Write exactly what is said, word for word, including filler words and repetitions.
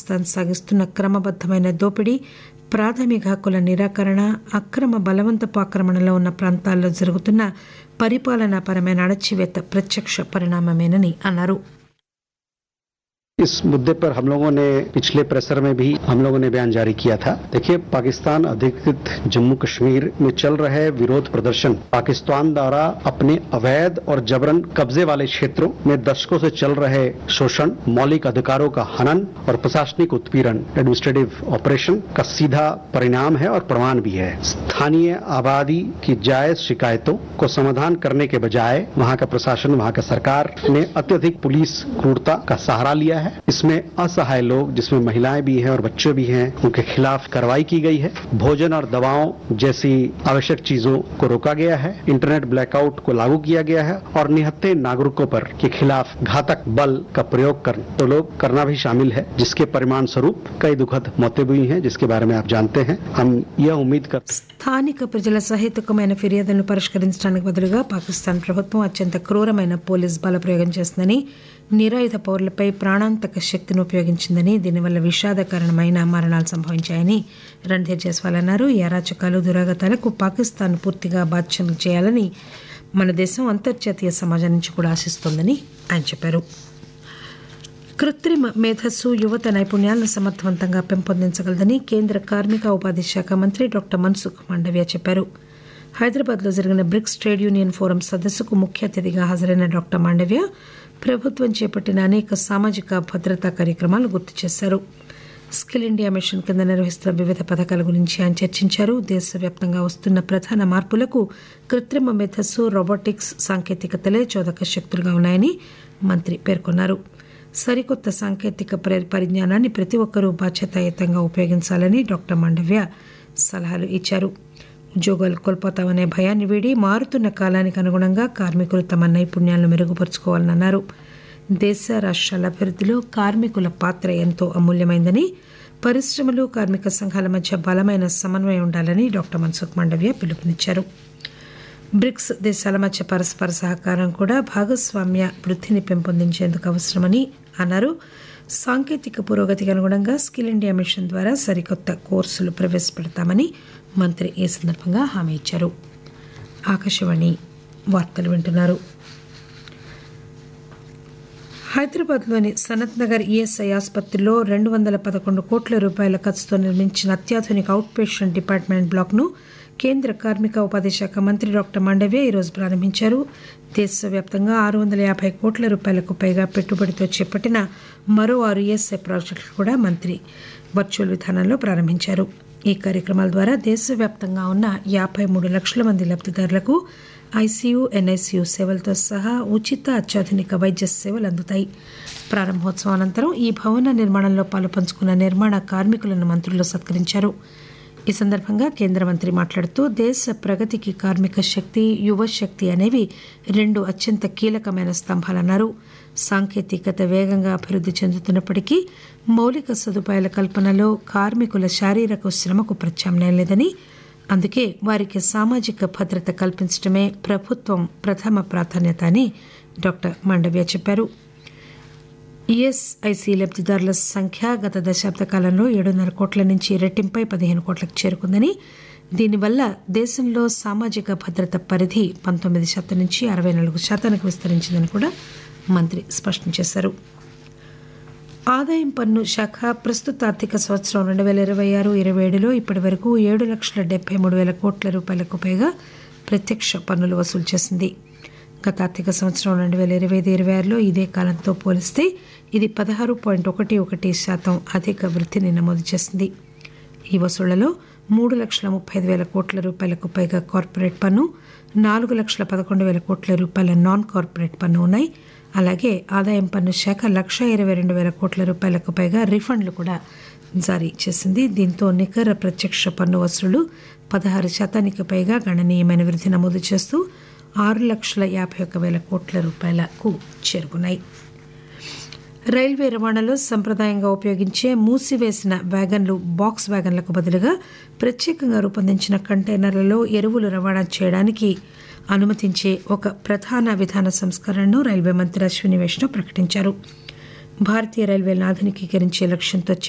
పాకిస్తాన్ సాగిస్తున్న క్రమబద్దమైన దోపిడీ, ప్రాథమిక హక్కుల నిరాకరణ, అక్రమ బలవంతపు ఆక్రమణలో ఉన్న ప్రాంతాల్లో జరుగుతున్న పరిపాలనాపరమైన అణచివేత ప్రత్యక్ష పరిణామమేనని అన్నారు. इस मुद्दे पर हम लोगों ने पिछले प्रेसर में भी हम लोगों ने बयान जारी किया था. देखिए, पाकिस्तान अधिकृत जम्मू कश्मीर में चल रहे विरोध प्रदर्शन पाकिस्तान द्वारा अपने अवैध और जबरन कब्जे वाले क्षेत्रों में दशकों से चल रहे शोषण, मौलिक अधिकारों का हनन और प्रशासनिक उत्पीड़न एडमिनिस्ट्रेटिव ऑपरेशन का सीधा परिणाम है और प्रमाण भी है. स्थानीय आबादी की जायज शिकायतों को समाधान करने के बजाय वहाँ का प्रशासन, वहाँ का सरकार ने अत्यधिक पुलिस क्रूरता का सहारा लिया है. इसमें असहाय लोग, जिसमें महिलाएं भी हैं और बच्चे भी हैं, उनके खिलाफ कार्रवाई की गई है. भोजन और दवाओं जैसी आवश्यक चीजों को रोका गया है. इंटरनेट ब्लैकआउट को लागू किया गया है और निहत्थे नागरिकों पर के खिलाफ घातक बल का प्रयोग कर तो लोग करना भी शामिल है, जिसके परिणाम स्वरूप कई दुखद मौतें हुई हैं, जिसके बारे में आप जानते हैं. हम यह उम्मीद कर స్థానిక ప్రజల సహేతుకమైన ఫిర్యాదులను పరిష్కరించడానికి బదులుగా పాకిస్తాన్ ప్రభుత్వం అత్యంత క్రూరమైన పోలీస్ బలప్రయోగం చేస్తుందని, నిరాయుధ పౌరులపై ప్రాణాంతక శక్తిని ఉపయోగించిందని, దీనివల్ల విషాదకరమైన మరణాలు సంభవించాయని రణ్ధీర్ జైస్వాల్ అన్నారు. ఈ అరాచకాలు, దురాగతాలకు పాకిస్తాన్ పూర్తిగా బాధ్యతలు చేయాలని మన దేశం అంతర్జాతీయ సమాజం నుంచి కూడా ఆశిస్తోందని ఆయన చెప్పారు. కృత్రిమ మేధస్సు యువత నైపుణ్యాలను సమర్థవంతంగా పెంపొందించగలదని కేంద్ర కార్మిక ఉపాధి శాఖ మంత్రి డాక్టర్ మన్సుఖ్ మాండవ్య చెప్పారు. హైదరాబాద్లో జరిగిన బ్రిక్స్ ట్రేడ్ యూనియన్ ఫోరం సదస్సుకు ముఖ్య అతిథిగా హాజరైన డాక్టర్ మాండవ్య ప్రభుత్వం చేపట్టిన అనేక సామాజిక భద్రతా కార్యక్రమాలు గుర్తు చేశారు. స్కిల్ ఇండియా మిషన్ కింద నిర్వహిస్తున్న వివిధ పథకాల గురించి ఆయన చర్చించారు. దేశవ్యాప్తంగా వస్తున్న ప్రధాన మార్పులకు కృత్రిమ మేధస్సు, రోబోటిక్స్ సాంకేతికతలే చోదక శక్తులుగా ఉన్నాయని మంత్రి పేర్కొన్నారు. సరికొత్త సాంకేతిక పరిజ్ఞానాన్ని ప్రతి ఒక్కరూ బాధ్యతాయుతంగా ఉపయోగించాలని డాక్టర్ మాండవ్య సలహాలు ఇచ్చారు. ఉద్యోగాలు కోల్పోతామనే భయాన్ని వీడి మారుతున్న కాలానికి అనుగుణంగా కార్మికులు తమ నైపుణ్యాలను మెరుగుపరుచుకోవాలని అన్నారు. దేశ రాష్ట్రాల అభివృద్ధిలో కార్మికుల పాత్ర ఎంతో అమూల్యమైందని, పరిశ్రమలు, కార్మిక సంఘాల మధ్య బలమైన సమన్వయం ఉండాలని డాక్టర్ మన్సుఖ్ మాండవ్య పిలుపునిచ్చారు. బ్రిక్స్ దేశాల మధ్య పరస్పర సహకారం కూడా భాగస్వామ్య వృద్ధిని పెంపొందించేందుకు అవసరమని అన్నారు. సాంకేతిక పురోగతికి అనుగుణంగా స్కిల్ ఇండియా మిషన్ ద్వారా సరికొత్త కోర్సులు ప్రవేశపెడతామని మంత్రి ఈ సందర్భంగా హామీ ఇచ్చారు. ఆకాశవాణి వార్తలు వింటున్నారు. హైదరాబాద్లోని సనత్ నగర్ ఈఎస్ఐ ఆసుపత్రిలో రెండు వందల పదకొండు కోట్ల రూపాయల ఖర్చుతో నిర్మించిన అత్యాధునిక అవుట్ పేషెంట్ డిపార్ట్మెంట్ బ్లాక్ను కేంద్ర కార్మిక ఉపాధి శాఖ మంత్రి డాక్టర్ మాండవ్య ఈరోజు ప్రారంభించారు. దేశవ్యాప్తంగా ఆరు వందల యాభై కోట్ల రూపాయలకు పైగా పెట్టుబడితో చేపట్టిన మరో ఆరు ఈఎస్ఐ ప్రాజెక్టులు కూడా మంత్రి వర్చువల్ విధానంలో ప్రారంభించారు. ఈ కార్యక్రమాల ద్వారా దేశవ్యాప్తంగా ఉన్న యాభై మూడు లక్షల మంది లబ్దిదారులకు ఐసీయూ, ఎన్ఐసీయూ సేవలతో సహా ఉచిత అత్యాధునిక వైద్య సేవలు అందుతాయి. ప్రారంభోత్సవం అనంతరం ఈ భవన నిర్మాణంలో పాలుపంచుకున్న నిర్మాణ కార్మికులను మంత్రులు సత్కరించారు. ఈ సందర్భంగా కేంద్ర మంత్రి మాట్లాడుతూ దేశ ప్రగతికి కార్మిక శక్తి, యువ శక్తి అనేవి రెండు అత్యంత కీలకమైన స్తంభాలన్నారు. సాంకేతికత వేగంగా అభివృద్ధి చెందుతున్నప్పటికీ మౌలిక సదుపాయాల కల్పనలో కార్మికుల శారీరక శ్రమకు ప్రత్యామ్నాయం లేదని, అందుకే వారికి సామాజిక భద్రత కల్పించడమే ప్రభుత్వం ప్రథమ ప్రాధాన్యత అని డాక్టర్ మాండవ్య చెప్పారు. ఈఎస్ఐసీ లబ్దిదారుల సంఖ్య గత దశాబ్ద కాలంలో ఏడున్నర కోట్ల నుంచి రెట్టింపై పదిహేను కోట్లకు చేరుకుందని, దీనివల్ల దేశంలో సామాజిక భద్రత పరిధి పంతొమ్మిది శాతం నుంచి అరవై నాలుగు శాతానికి విస్తరించిందని కూడా మంత్రి స్పష్టం చేశారు. ఆదాయం పన్ను శాఖ ప్రస్తుత ఆర్థిక సంవత్సరం రెండు వేల ఇరవై ఆరు ఇరవై ఏడులో ఇప్పటి వరకు ఏడు లక్షల డెబ్బై మూడు వేల కోట్ల రూపాయలకు పైగా ప్రత్యక్ష పన్నులు వసూలు చేసింది. గత ఆర్థిక సంవత్సరం రెండు వేల ఇరవై ఐదు ఇరవై ఆరులో ఇదే కాలంతో పోలిస్తే ఇది పదహారు పాయింట్ ఒకటి ఒకటి శాతం అధిక వృద్ధిని నమోదు చేసింది. ఈ వసూళ్లలో మూడు లక్షల ముప్పై ఐదు వేల కోట్ల రూపాయలకు పైగా కార్పొరేట్ పన్ను, నాలుగు లక్షల పదకొండు వేల కోట్ల రూపాయల నాన్ కార్పొరేట్ పన్ను ఉన్నాయి. అలాగే ఆదాయం పన్ను శాఖ లక్ష ఇరవై రెండు వేల కోట్ల రూపాయలకు పైగా రిఫండ్లు కూడా జారీ చేసింది. దీంతో నికర ప్రత్యక్ష పన్ను వసూళ్లు పదహారు శాతానికి పైగా గణనీయమైన వృద్ధి నమోదు చేస్తూ ఆరు లక్షల యాభై ఒక్క వేల కోట్ల రూపాయలకు చేరుకున్నాయి. రైల్వే రవాణాలో సంప్రదాయంగా ఉపయోగించే మూసివేసిన వ్యాగన్లు బాక్స్ వ్యాగన్లకు బదులుగా ప్రత్యేకంగా రూపొందించిన కంటైనర్లలో ఎరువులు రవాణా చేయడానికి అనుమతించే ఒక ప్రధాన విధాన సంస్కరణను రైల్వే మంత్రి అశ్విని వైష్ణవ్ ప్రకటించారు. భారతీయ రైల్వేలను ఆధునికీకరించే లక్ష్యంతో